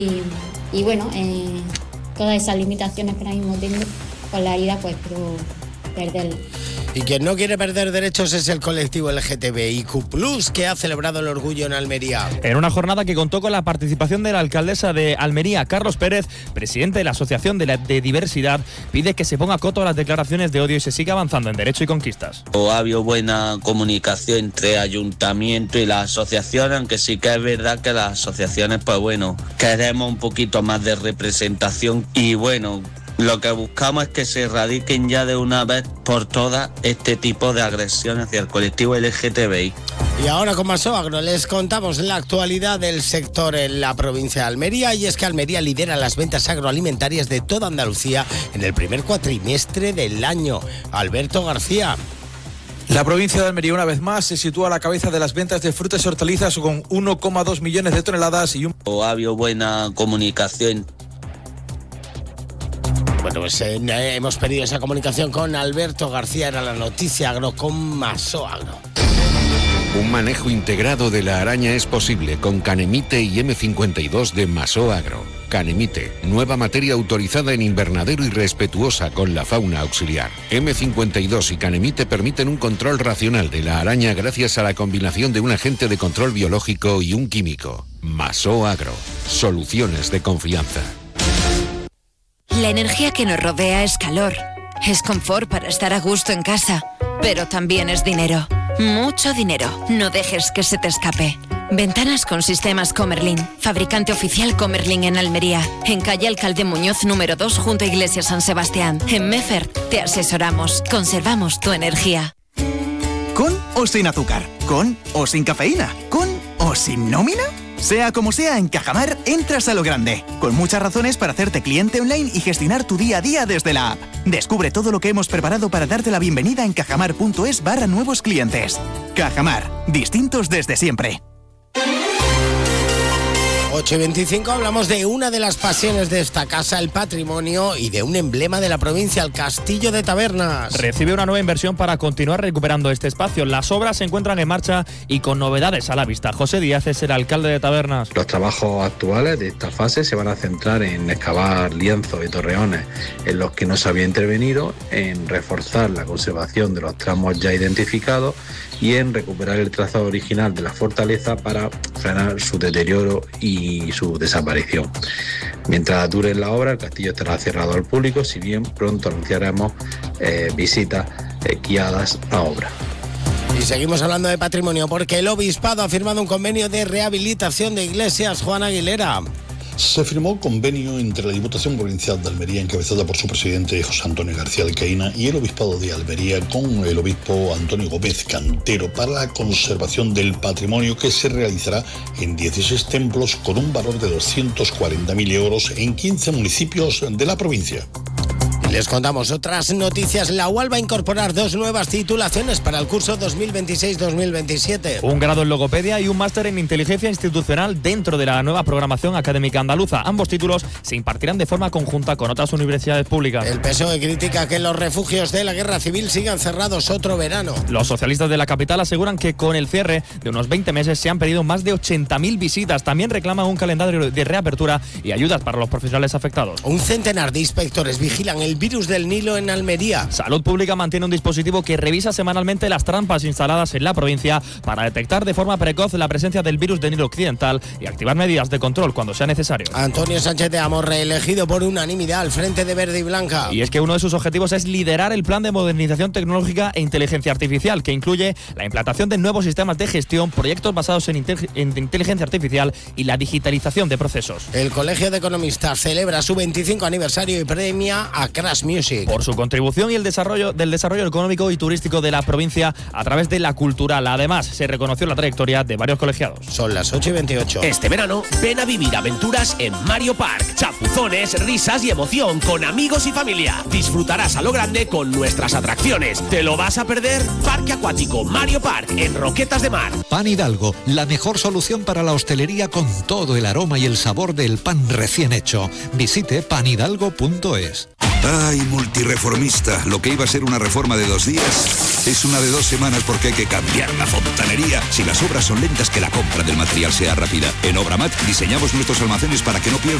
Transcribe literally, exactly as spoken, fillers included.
Y, y bueno, eh, todas esas limitaciones que ahora mismo tengo con la ida, pues quiero perderlas. Y quien no quiere perder derechos es el colectivo L G T B I Q plus, que ha celebrado el orgullo en Almería. En una jornada que contó con la participación de la alcaldesa de Almería, Carlos Pérez, presidente de la Asociación de, la, de Diversidad, pide que se ponga coto a las declaraciones de odio y se siga avanzando en derecho y conquistas. Ha habido buena comunicación entre ayuntamiento y las asociaciones, aunque sí que es verdad que las asociaciones, pues bueno, queremos un poquito más de representación y bueno, lo que buscamos es que se erradiquen ya de una vez por todas este tipo de agresiones hacia el colectivo L G T B I. Y ahora con Maso Agro les contamos la actualidad del sector en la provincia de Almería, y es que Almería lidera las ventas agroalimentarias de toda Andalucía en el primer cuatrimestre del año. Alberto García. La provincia de Almería una vez más se sitúa a la cabeza de las ventas de frutas y hortalizas con uno coma dos millones de toneladas y un... Ha habido buena comunicación. Bueno, pues eh, hemos pedido esa comunicación con Alberto García, era la noticia agro con Maso Agro. Un manejo integrado de la araña es posible con Canemite y eme cincuenta y dos de Maso Agro. Canemite, nueva materia autorizada en invernadero y respetuosa con la fauna auxiliar. eme cincuenta y dos y Canemite permiten un control racional de la araña gracias a la combinación de un agente de control biológico y un químico. Maso Agro, soluciones de confianza. La energía que nos rodea es calor, es confort para estar a gusto en casa, pero también es dinero, mucho dinero. No dejes que se te escape. Ventanas con sistemas Comerlin, fabricante oficial Comerlin en Almería, en calle Alcalde Muñoz número dos junto a Iglesia San Sebastián. En Mefer te asesoramos, conservamos tu energía. ¿Con o sin azúcar? ¿Con o sin cafeína? ¿Con o sin nómina? Sea como sea, en Cajamar entras a lo grande, con muchas razones para hacerte cliente online y gestionar tu día a día desde la app. Descubre todo lo que hemos preparado para darte la bienvenida en cajamar.es barra nuevos clientes. Cajamar, distintos desde siempre. ocho y veinticinco, hablamos de una de las pasiones de esta casa, el patrimonio, y de un emblema de la provincia, el Castillo de Tabernas. Recibe una nueva inversión para continuar recuperando este espacio. Las obras se encuentran en marcha y con novedades a la vista. José Díaz es el alcalde de Tabernas. Los trabajos actuales de esta fase se van a centrar en excavar lienzos y torreones en los que no se había intervenido, en reforzar la conservación de los tramos ya identificados y en recuperar el trazado original de la fortaleza para frenar su deterioro y su desaparición. Mientras dure la obra, el castillo estará cerrado al público, si bien pronto anunciaremos eh, visitas eh, guiadas a obra. Y seguimos hablando de patrimonio porque el Obispado ha firmado un convenio de rehabilitación de iglesias. Juan Aguilera. Se firmó convenio entre la Diputación Provincial de Almería, encabezada por su presidente José Antonio García Alcaína, y el Obispado de Almería con el obispo Antonio Gómez Cantero para la conservación del patrimonio, que se realizará en dieciséis templos con un valor de doscientos cuarenta mil euros en quince municipios de la provincia. Les contamos otras noticias. La U A L va a incorporar dos nuevas titulaciones para el curso dos mil veintiséis dos mil veintisiete. Un grado en logopedia y un máster en inteligencia institucional dentro de la nueva programación académica andaluza. Ambos títulos se impartirán de forma conjunta con otras universidades públicas. El P S O E critica que los refugios de la guerra civil sigan cerrados otro verano. Los socialistas de la capital aseguran que con el cierre de unos veinte meses se han perdido más de ochenta mil visitas. También reclaman un calendario de reapertura y ayudas para los profesionales afectados. Un centenar de inspectores vigilan el virus del Nilo en Almería. Salud Pública mantiene un dispositivo que revisa semanalmente las trampas instaladas en la provincia para detectar de forma precoz la presencia del virus del Nilo Occidental y activar medidas de control cuando sea necesario. Antonio Sánchez de Amos, reelegido por unanimidad al frente de Verde y Blanca. Y es que uno de sus objetivos es liderar el plan de modernización tecnológica e inteligencia artificial, que incluye la implantación de nuevos sistemas de gestión, proyectos basados en, inte- en inteligencia artificial y la digitalización de procesos. El Colegio de Economistas celebra su veinticinco aniversario y premia a Crash Music por su contribución y el desarrollo del desarrollo económico y turístico de la provincia a través de la cultural. Además, se reconoció la trayectoria de varios colegiados. Son las ocho y veintiocho. Este verano, ven a vivir aventuras en Mario Park. Chapuzones, risas y emoción con amigos y familia. Disfrutarás a lo grande con nuestras atracciones. ¿Te lo vas a perder? Parque Acuático Mario Park en Roquetas de Mar. Pan Hidalgo, la mejor solución para la hostelería con todo el aroma y el sabor del pan recién hecho. Visite pan hidalgo punto es. Ay, multireformista, lo que iba a ser una reforma de dos días es una de dos semanas porque hay que cambiar la fontanería. Si las obras son lentas, que la compra del material sea rápida. En Obramat diseñamos nuestros almacenes para que no pierdan